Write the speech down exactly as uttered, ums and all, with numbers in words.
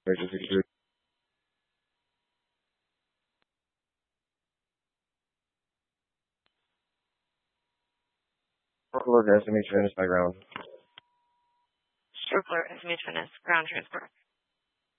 Emergency crew. Circle estimate finish by ground. Circular estimate finish ground transport.